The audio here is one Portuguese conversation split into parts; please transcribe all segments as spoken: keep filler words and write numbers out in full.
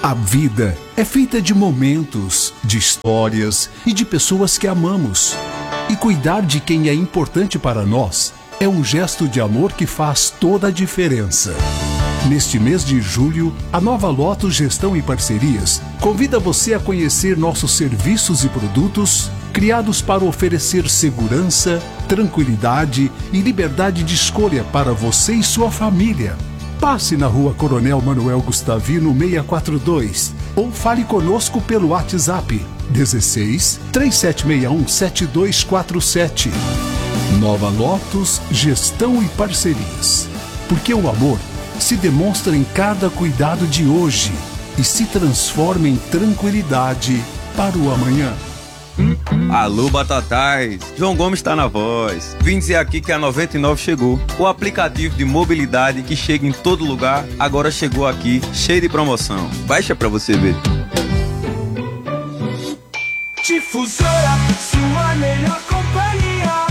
A vida é feita de momentos, de histórias e de pessoas que amamos. E cuidar de quem é importante para nós é um gesto de amor que faz toda a diferença. Neste mês de julho, a Nova Lotus Gestão e Parcerias convida você a conhecer nossos serviços e produtos criados para oferecer segurança, tranquilidade e liberdade de escolha para você e sua família. Passe na Rua Coronel Manuel Gustavino seiscentos e quarenta e dois ou fale conosco pelo WhatsApp dezesseis, três sete seis um, sete dois quatro sete. Nova Lotus Gestão e Parcerias. Porque o amor se demonstra em cada cuidado de hoje e se transforma em tranquilidade para o amanhã. Alô, Batatais! João Gomes está na voz. Vim dizer aqui que a noventa e nove chegou. O aplicativo de mobilidade que chega em todo lugar, agora chegou aqui, cheio de promoção. Baixa pra você ver. Difusora, sua melhor companhia.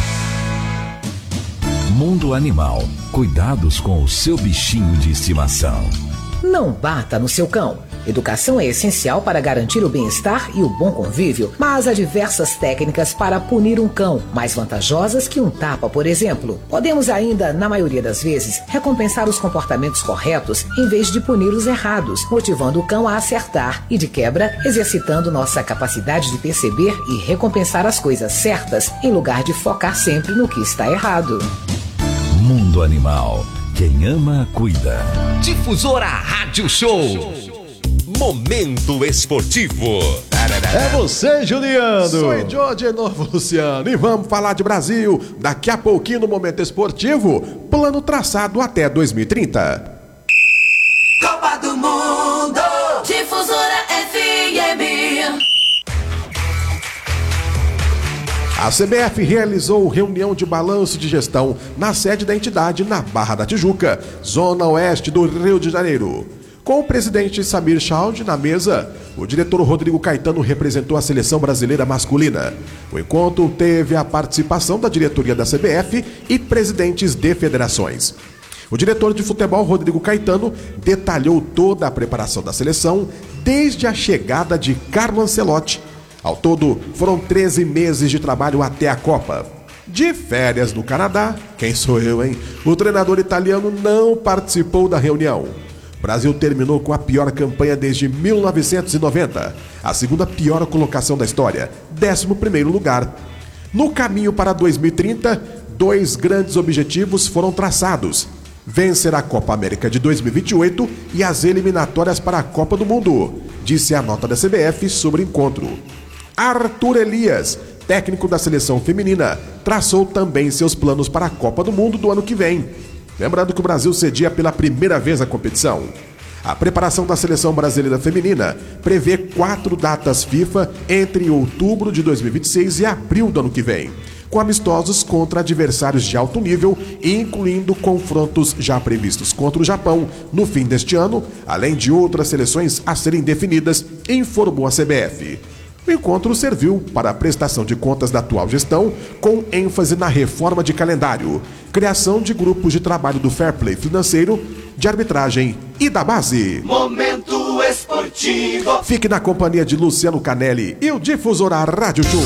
Mundo Animal. Cuidados com o seu bichinho de estimação. Não bata no seu cão. Educação é essencial para garantir o bem-estar e o bom convívio, mas há diversas técnicas para punir um cão, mais vantajosas que um tapa, por exemplo. Podemos ainda, na maioria das vezes, recompensar os comportamentos corretos em vez de punir os errados, motivando o cão a acertar e, de quebra, exercitando nossa capacidade de perceber e recompensar as coisas certas, em lugar de focar sempre no que está errado. Mundo Animal. Quem ama, cuida. Difusora Rádio Show. Momento esportivo. É você, Juliano. Sou eu de novo, Luciano. E vamos falar de Brasil. Daqui a pouquinho no Momento Esportivo, plano traçado até dois mil e trinta. Copa do Mundo. Difusora F M. A C B F realizou reunião de balanço de gestão na sede da entidade na Barra da Tijuca, zona oeste do Rio de Janeiro. Com o presidente Samir Chaldi na mesa, o diretor Rodrigo Caetano representou a seleção brasileira masculina. O encontro teve a participação da diretoria da C B F e presidentes de federações. O diretor de futebol, Rodrigo Caetano, detalhou toda a preparação da seleção desde a chegada de Carlo Ancelotti. Ao todo, foram treze meses de trabalho até a Copa. De férias no Canadá, quem sou eu, hein? O treinador italiano não participou da reunião. O Brasil terminou com a pior campanha desde mil novecentos e noventa, a segunda pior colocação da história, décimo primeiro lugar. No caminho para dois mil e trinta, dois grandes objetivos foram traçados: vencer a Copa América de dois mil e vinte e oito e as eliminatórias para a Copa do Mundo, disse a nota da C B F sobre o encontro. Arthur Elias, técnico da seleção feminina, traçou também seus planos para a Copa do Mundo do ano que vem. Lembrando que o Brasil cedia pela primeira vez a competição. A preparação da seleção brasileira feminina prevê quatro datas FIFA entre outubro de dois mil e vinte e seis e abril do ano que vem, com amistosos contra adversários de alto nível, incluindo confrontos já previstos contra o Japão no fim deste ano, além de outras seleções a serem definidas, informou a C B F. O encontro serviu para a prestação de contas da atual gestão, com ênfase na reforma de calendário, criação de grupos de trabalho do fair play financeiro, de arbitragem e da base. Momento esportivo. Fique na companhia de Luciano Canelli e o Difusora Rádio Show.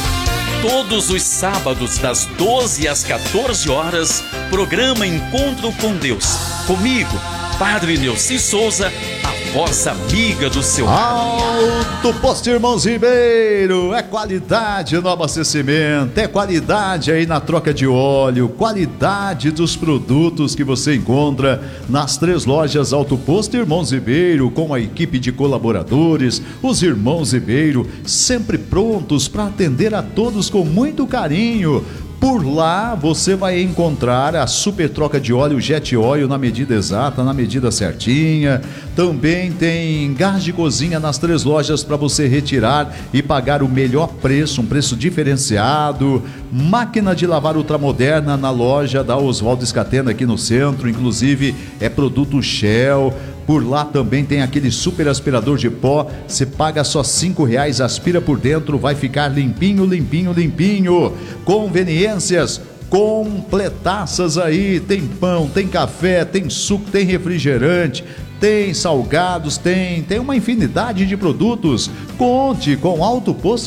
Todos os sábados, das doze às quatorze horas, programa Encontro com Deus. Comigo, Padre Neuci Souza, a vossa amiga do seu Alto Posto Irmãos Ribeiro, é qualidade no abastecimento, é qualidade aí na troca de óleo, qualidade dos produtos que você encontra nas três lojas Alto Posto Irmãos Ribeiro, com a equipe de colaboradores, os Irmãos Ribeiro, sempre prontos para atender a todos com muito carinho. Por lá você vai encontrar a super troca de óleo Jet Oil na medida exata, na medida certinha. Também tem gás de cozinha nas três lojas para você retirar e pagar o melhor preço, um preço diferenciado. Máquina de lavar ultramoderna na loja da Oswaldo Scatena aqui no centro, inclusive é produto Shell. Por lá também tem aquele super aspirador de pó, você paga só cinco reais, aspira por dentro, vai ficar limpinho, limpinho, limpinho. Conveniências completaças aí, tem pão, tem café, tem suco, tem refrigerante, tem salgados, tem, tem uma infinidade de produtos. Conte com Alto Posto